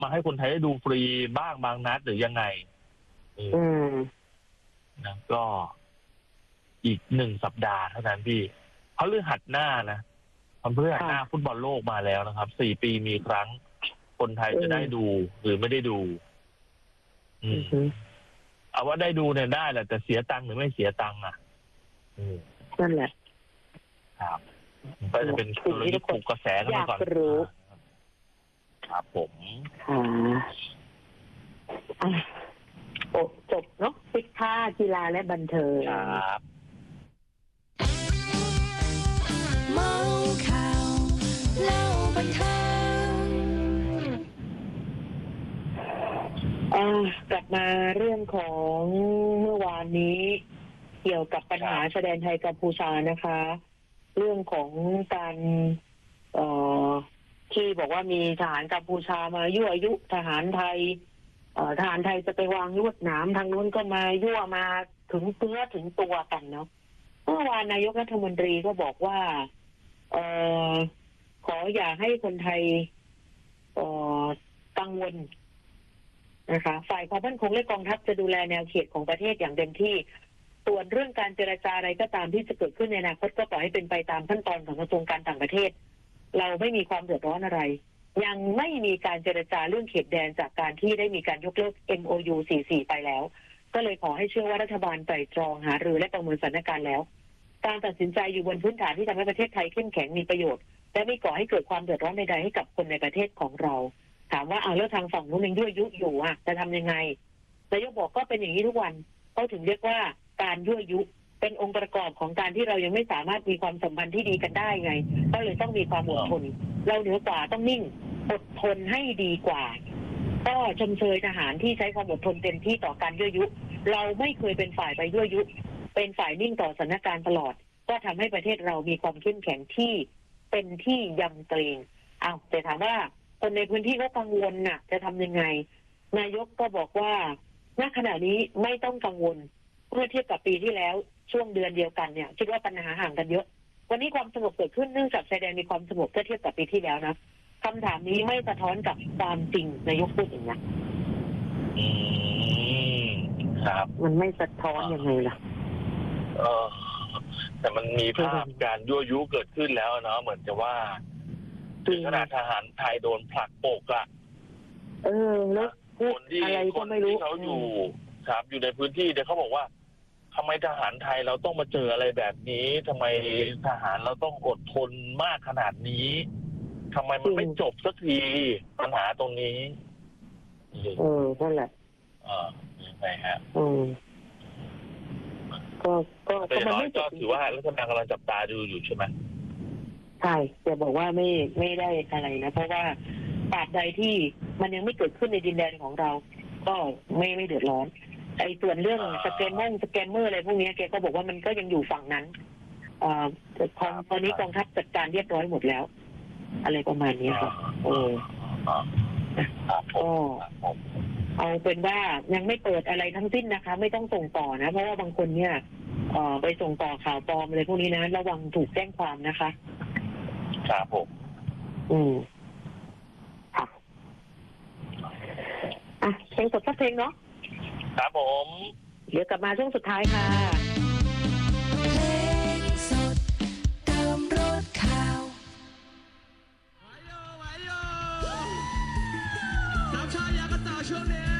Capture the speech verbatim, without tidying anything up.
มาให้คนไทยได้ดูฟรีบ้างบางนัดหรือยังไงอืมนะก็อีกหนึ่งสัปดาห์เท่านั้นพี่เขาเรื่องหัดหน้านะเพื่อหัดหน้าฟุตบอลโลกมาแล้วนะครับสี่ปีมีครั้งคนไทยจะได้ดูหรือไม่ได้ดูอืมเอาว่าได้ดูเนี่ยได้แหละแต่เสียตังค์หรือไม่เสียตังค์อ่ะนั่นแหละครับก็จะเป็นกลยุทธ์ปลุกกระแสกันมาก่อนครับผมอ่าโอ้จบเนาะปิดท่ากีฬาและบันเทิงครับเมาข่าวเล่าบันเทิงอ่ากลับมาเรื่องของเมื่อวานนี้เกี่ยวกับปัญหาชายแดนไทยกัมพูชานะคะเรื่องของการเอ่อที่บอกว่ามีทหารกัมพูชามายั่วยุทหารไทยเอ่อทหารไทยจะไปวางลวดหนามทางนู้นก็มายั่วมาถึงเนื้อถึงตัวกันเนาะเมื่อวานนายกรัฐมนตรีก็บอกว่าเอ่อขออย่าให้คนไทยเอ่อกังวลนะคะฝ่ายความมั่นคงและกองทัพจะดูแลแนวเขตของประเทศอย่างเต็มที่ส่วนเรื่องการเจรจาอะไรก็ตามที่จะเกิดขึ้นในอนาคตก็ปล่อยให้เป็นไปตามขั้นตอนของกระทรวงการต่างประเทศเราไม่มีความเดือดร้อนอะไรยังไม่มีการเจรจาเรื่องเขตแดนจากการที่ได้มีการยกเลิก เอ็ม โอ ยู สี่สิบสี่ ไปแล้วก็เลยขอให้เชื่อว่ารัฐบาลไตร่ตรองหารือและประเมินสถานการณ์แล้วการตัดสินใจอยู่บนพื้นฐานที่ทำให้ประเทศไทยเข้มแข็งมีประโยชน์และไม่ก่อให้เกิดความเดือดร้อนใดๆให้กับคนในประเทศของเราถามว่าเอาแล้วทางฝั่งนู้นยังยั่วยุอยู่อ่ะจะทำยังไงนายกบอกก็เป็นอย่างนี้ทุกวันเขาถึงเรียกว่าการยั่วยุเป็นองค์ประกอบของการที่เรายังไม่สามารถมีความสัมพันธ์ที่ดีกันได้ไงก็เลยต้องมีความอดทนเราเหนือกว่าต้องนิ่งอดทนให้ดีกว่าก็ชมเชยทหารที่ใช้ความอดทนเต็มที่ต่อการยั่วยุเราไม่เคยเป็นฝ่ายไปยั่วยุเป็นฝ่ายนิ่งต่อสถานการณ์ตลอดก็ทำให้ประเทศเรามีความเข้มแข็งที่เป็นที่ยำเกรงอ้าวแต่ถามว่าคนในพื้นที่ก็กังวลน่ะจะทำยังไงนายกก็บอกว่าณขณะนี้ไม่ต้องกังวลเมื่อเทียบกับปีที่แล้วช่วงเดือนเดียวกันเนี่ยคิดว่าปัญหาห่างกันเยอะวันนี้ความสงบเกิดขึ้นเนื่องจากชายแดนมีความสงบเมื่อเทียบกับปีที่แล้วนะคำถามนี้ไม่สะท้อนกับความจริงนายกพูดอย่างนี้อืมครับมันไม่สะท้อนยังไงล่ะเออแต่มันมีภาพการยั่วยุเกิดขึ้นแล้วเนาะเหมือนจะว่าถึงขนาดทหารไทยโดนผลักอกอะเออแล้วคนที่คนที่เขาอยู่ครับอยู่ในพื้นที่เดี๋ยวเขาบอกว่าทำไมทหารไทยเราต้องมาเจออะไรแบบนี้ทำไมทหารเราต้องอดทนมากขนาดนี้ทำไมมันไม่จบสักทีปัญหาตรงนี้เออนั่นแหละเออยังไงฮะอืมก็ก็มันไม่จบถือว่ารัฐบาลกำลังจับตาดูอยู่ใช่ไหมใช่จะบอกว่าไม่ไม่ได้อะไรนะเพราะว่าตราบใดที่มันยังไม่เกิดขึ้นในดินแดนของเราก็ไม่ไม่เดือดร้อนไอ้ส่วนเรื่องสแกนมงสแกนเมอร์อะไรพวกนี้แกก็บอกว่ามันก็ยังอยู่ฝั่งนั้นอ่าตอนนี้กองทัพจัดการเรียบร้อยหมดแล้วอะไรประมาณนี้ครับเออก็เอาเป็นว่ายังไม่เปิดอะไรทั้งสิ้นนะคะไม่ต้องส่งต่อนะเพราะว่าบางคนเนี่ยเอ่อไปส่งต่อข่าวปลอมอะไรพวกนี้นะระวังถูกแจ้งความนะคะครับผมอืมค่ะอ่ะเพลงสดสักเพลงเนาะครับผมเดี๋ยวกลับมาช่วงสุดท้ายค่ะเพลงสดเติมรสข่าวสามชายยากระต่ายช่วงนี้